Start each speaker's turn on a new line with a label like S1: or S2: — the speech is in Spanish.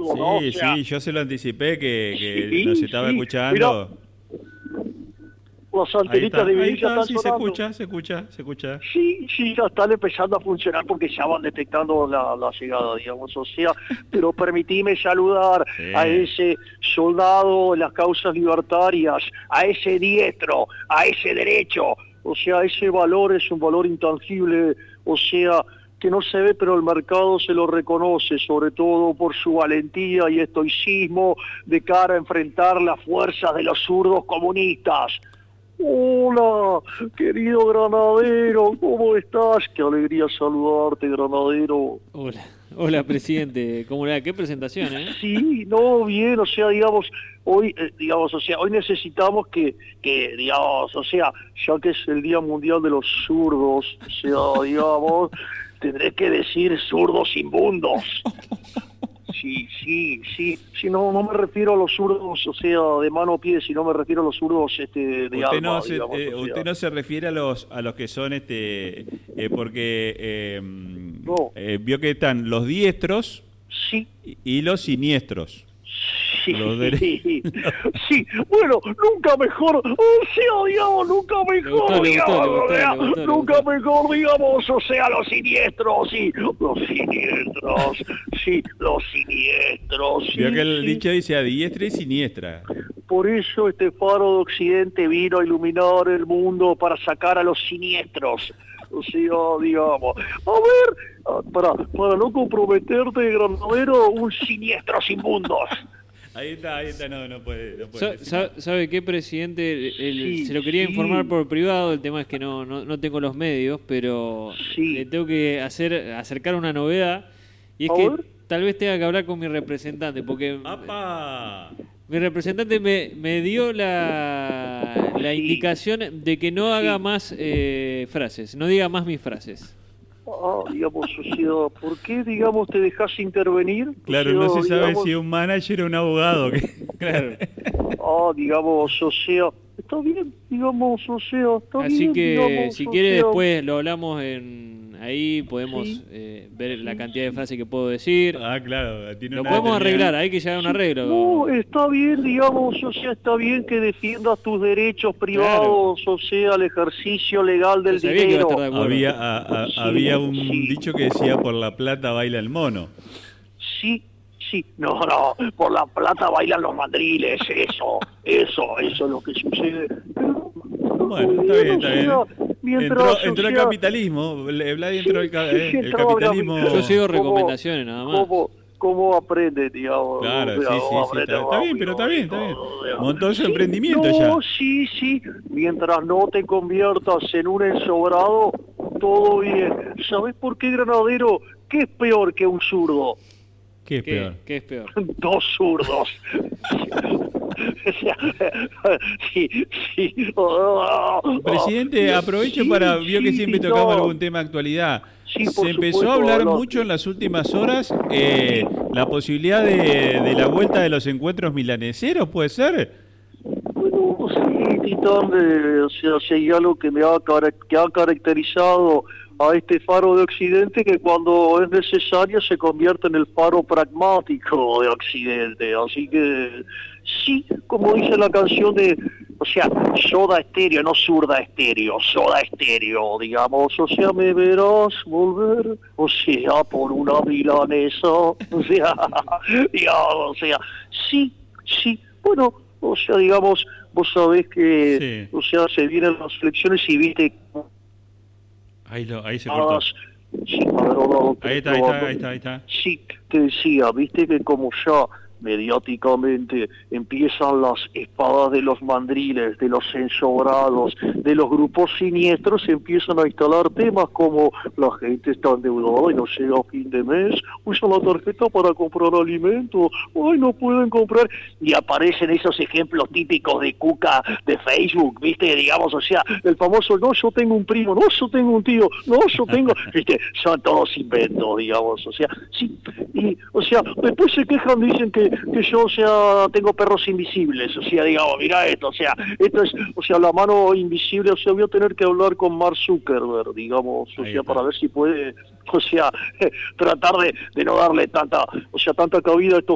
S1: zurdos, ¿no? O
S2: Sí,
S1: sea,
S2: sí, yo se lo anticipé que
S1: sí,
S2: nos estaba
S1: sí.
S2: escuchando.
S1: Las
S2: Ahí
S1: antenitas
S2: está,
S1: de
S2: ahí
S1: vidilla
S2: está,
S1: están
S2: sí, se
S1: sonando.
S2: escucha, se escucha, se escucha.
S1: Sí, sí, ya están empezando a funcionar porque ya van detectando la llegada, digamos, o sea, pero permitime saludar
S2: Sí.
S1: a ese soldado de las causas libertarias, a ese diestro, a ese derecho, o sea, ese valor es un valor intangible, o sea, que no se ve, pero el mercado se lo reconoce, sobre todo por su valentía y estoicismo de cara a enfrentar las fuerzas de los zurdos comunistas. Hola, querido Granadero, ¿cómo estás? Qué alegría saludarte, Granadero.
S3: Hola presidente, ¿cómo le va? Qué presentación, ¿eh?
S1: Sí, no, bien, o sea, digamos, hoy, o sea, hoy necesitamos digamos, o sea, ya que es el Día Mundial de los Zurdos, o sea, digamos, tendré que decir zurdos inmundos. Sí, no me refiero a los zurdos, o sea, de mano o pie, sino me refiero a los zurdos de
S2: Usted
S1: alma,
S2: no se,
S1: digamos, o sea.
S2: usted no se refiere a los que son porque
S1: No.
S2: vio que están los diestros
S1: Sí.
S2: y los siniestros.
S1: Sí,
S2: Los
S1: sí, bueno, nunca mejor, o sea, digamos, nunca mejor, nunca mejor, digamos, o sea, los siniestros, sí, los siniestros, sí,
S2: Vio que el
S1: sí.
S2: dicho dice a diestra y siniestra.
S1: Por eso este faro de Occidente vino a iluminar el mundo para sacar a los siniestros. O sea, digamos, a ver, para no comprometerte, Granadero, un siniestros inmundos.
S2: Ahí está, no puede.
S3: ¿Sabe qué, presidente?
S1: Sí,
S3: se lo quería informar por privado, el tema es que no tengo los medios, pero le tengo que acercar una novedad, y es que tal vez tenga que hablar con mi representante, porque mi representante me dio la indicación de que no haga más frases, no diga más mis frases.
S1: Digamos, o sea, ¿por qué, digamos, te dejas intervenir?
S2: Claro, no se sabe si es un manager o un abogado.
S3: Claro.
S1: Digamos, o sea, está bien, digamos, o sea, está bien.
S3: Así que,
S1: digamos,
S3: si quiere,
S1: sea,
S3: después lo hablamos ahí podemos ver la cantidad de frases que puedo decir.
S2: Claro, tiene
S3: lo podemos arreglar, hay que llegar a un arreglo.
S1: No, está bien, digamos, o sea, está bien que defiendas tus derechos privados, o sea, el ejercicio legal del dinero.
S2: Había un dicho que decía, por la plata baila el mono.
S1: Sí, no, por la plata bailan los mandriles, eso es lo que sucede.
S2: Bueno, está bien. Entró el capitalismo, Vladi entró el capitalismo.
S3: Yo sigo recomendaciones nada más.
S1: ¿Cómo aprende, digamos?
S2: Claro, sí, está bien, pero está bien. Montó su emprendimiento ya.
S1: Sí, mientras no te conviertas en un ensobrado, todo bien. ¿Sabés por qué, Granadero? ¿Qué es peor que un zurdo?
S2: ¿Qué es peor?
S3: ¿Qué es peor?
S1: Dos zurdos. Sí.
S2: Presidente, aprovecho vio que siempre tocamos algún tema de actualidad. Se empezó a hablar mucho en las últimas horas la posibilidad de la vuelta de los encuentros milaneseros, ¿puede ser?
S1: Bueno, sí, Titán, o sea, si hay algo que ha caracterizado a este faro de Occidente, que cuando es necesario se convierte en el faro pragmático de Occidente. Así que sí, como dice la canción o sea, Soda Stereo, no Zurda Stereo, Soda Stereo, digamos, o sea, me verás volver, o sea, por una milanesa, o sea, digamos, o sea, sí, bueno, o sea, digamos, vos sabés que, o sea, se vienen las elecciones y viste.
S2: Ahí se cortó.
S1: Sí,
S2: ahí está.
S1: Sí, te decía, viste que como ya mediáticamente empiezan las espadas de los mandriles, de los ensobrados, de los grupos siniestros, se empiezan a instalar temas como la gente está endeudada y no llega a fin de mes, usa la tarjeta para comprar alimentos, no pueden comprar, y aparecen esos ejemplos típicos de Cuca de Facebook, viste, digamos, o sea, el famoso, no, yo tengo un primo, no, yo tengo un tío, no, yo tengo, viste, son todos inventos, digamos, o sea, sí, y, o sea, después se quejan, dicen que yo, o sea, tengo perros invisibles, o sea, digamos, mira esto es, o sea, la mano invisible, o sea, voy a tener que hablar con Mark Zuckerberg, digamos, o sea, para ver si puede, o sea, tratar de no darle tanta cabida a estos